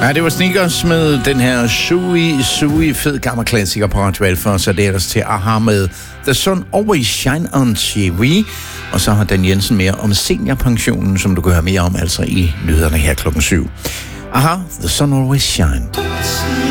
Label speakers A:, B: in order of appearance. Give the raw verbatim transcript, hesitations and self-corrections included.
A: Ja, det var Sneakers med den her Sui Sui fed gammel klassiker på Radio Alfa, så det er ellers til Aha med The Sun Always Shine on T V. Og så har Dan Jensen mere om seniorpensionen, som du kan høre mere om altså i nyhederne her klokken syv. Aha, The Sun Always Shine.